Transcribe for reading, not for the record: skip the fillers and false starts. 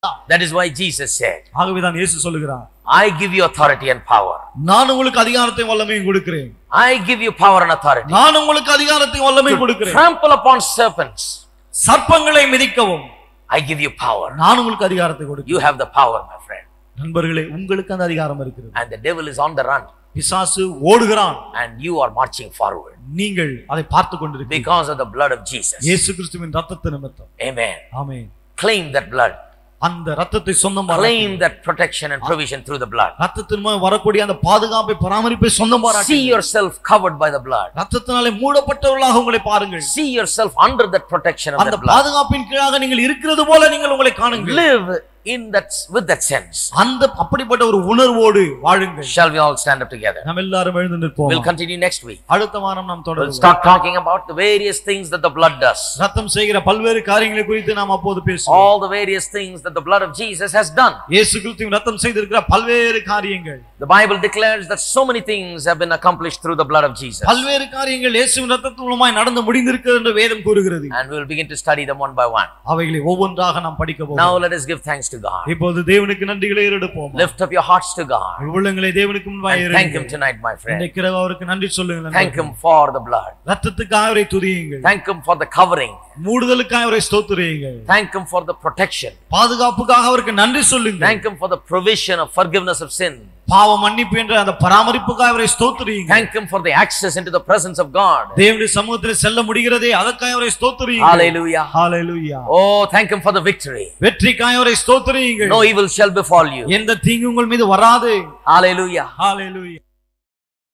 That is why Jesus said, ஆகவேதான் இயேசு சொல்லுகிறார், I give you authority and power. நான் உங்களுக்கு அதிகாரத்தையும் வல்லமையும் கொடுக்கிறேன். I give you power and authority. நான் உங்களுக்கு அதிகாரத்தையும் வல்லமையும் கொடுக்கிறேன். Trample upon serpents. சர்ப்பங்களை மிதிக்கவும் I give you power. நான் உங்களுக்கு அதிகாரத்தை கொடுக்கிறேன். You have the power, my friend. நண்பர்களே, உங்களுக்கு அந்த அதிகாரம் இருக்கிறது. And the devil is on the run. பிசாசு ஓடுகிறான். And you are marching forward. நீங்கள் அதை பார்த்து கொண்டிருக்கிறீர்கள். Because of the blood of Jesus. இயேசு கிறிஸ்துவின் இரத்தத்தின் நிமித்தம். Amen. Amen. Claim that blood. அந்த இரத்தத்தை சொந்தமாக Claim that protection and provision through the blood. இரத்தத்தின் மூலம் வரக்கூடிய அந்த பாதுகாப்பை பராமரிப்பை சொந்தமாக See yourself covered by the blood. இரத்தத்தினாலே மூடப்பட்டவர்களாக உங்களை பாருங்கள். See yourself under that protection of அந்த the blood. பாதுகாப்பின் கீழாக நீங்கள் இருக்கிறது போல நீங்கள் உங்களை காணுங்கள். Live in that, with that sense. அந்த அப்படிப்பட்ட ஒரு உணர்வோடு வாழுங்கள். Shall we all stand up together? நாம் எல்லாரும் எழுந்து நிற்போம். We'll continue next week. அடுத்த வாரம் நாம் We'll தொடருவோம். start talking about the various things that the blood does. இரத்தம் செய்கிற பல்வேறு காரியங்களை குறித்து நாம் அப்போது பேசுவோம். All the various things that the blood of Jesus has done. இயேசு கிறிஸ்துவின் இரத்தம் செய்திருக்கிற பல்வேறு காரியங்கள். The Bible declares that so many things have been accomplished through the blood of Jesus. பல்வேறு காரியங்கள் இயேசுவின் இரத்தத்தின் மூலமாய் நடந்து முடிந்திருக்கிறது என்று வேதம் கூறுகிறது. And we'll begin to study them one by one. அவைகளை ஒவ்வொன்றாக நாம் படிக்க போகிறோம். Now let us give thanks to God. இப்போது தேவனுக்கு நன்றிகளை எடுப்போம். Lift up your hearts to God. உள்ளங்களை தேவனுக்கு முன்பாக And thank Him tonight, my friend. இன்றைக்கு அவருக்கு நன்றி சொல்லுங்கள். Thank Him for the blood. இரத்தத்துக்காக அவரை துதியுங்கள். Thank Him for the covering. மூடுதலுக்காக அவரை ஸ்தோத்திரியுங்கள். Thank Him for the protection. பாதுகாப்புக்காக அவருக்கு நன்றி சொல்லுங்கள். Thank Him for the provision of forgiveness of sin. பாவ மன்னிப்பு என்ற அந்த பராமரிப்புக்காக அவரை ஸ்தோத்திரியுங்கள். Thank Him for the access into the presence of God. தேவனுடைய சமூகத்தில் செல்ல முடிகிறதே, அதற்காக அவரை ஸ்தோத்திரியுங்கள். Hallelujah. Hallelujah. Oh, thank Him for the victory. வெற்றிக்காக அவரை ஸ்தோத்திரியுங்கள். No evil shall befall you. எந்த தீங்கு உங்கள் மீது வராது. Hallelujah. Hallelujah.